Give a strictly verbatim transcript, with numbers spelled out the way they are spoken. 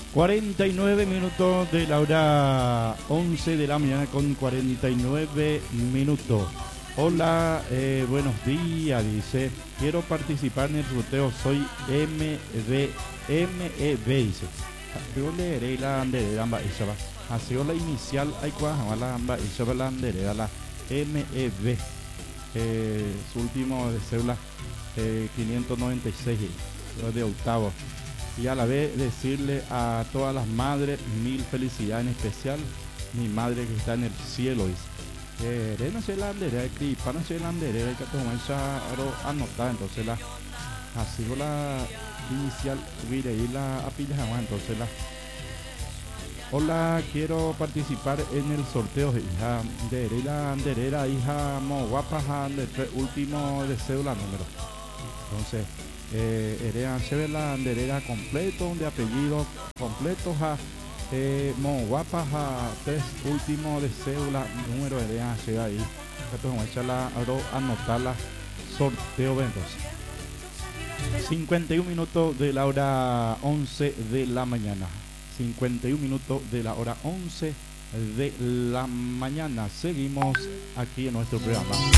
cuarenta y nueve minutos de la hora once de la mañana con cuarenta y nueve minutos. Hola, eh, buenos días, dice. Quiero participar en el sorteo, soy M B, M E B, dice. Yo leeré la anderera amba isaba. Ha sido la inicial, hay cuaja, la amba isaba la anderera, la M E B. Eh, su último de cédula eh, quinientos noventa y seis de octavo. Y a la vez decirle a todas las madres mil felicidades, en especial mi madre que está en el cielo, dice. Eh, no sé la anderera, no sé la anderera, hay que tomar esa anotada, entonces la así con la inicial, mire y la apillas, entonces la hola, quiero participar en el sorteo, hija de la anderera, hija mo guapa, de último de cédula número. Entonces, eh, erea se ve la anderera completo, de apellido completo, ja, eh, mo guapa, ja, tres últimos de cédula número, erea se ve ahí. Entonces, vamos a echarla, anotarla, sorteo, entonces. cincuenta y un minutos de la hora once de la mañana. cincuenta y un minutos de la hora once de la mañana. Seguimos aquí en nuestro programa.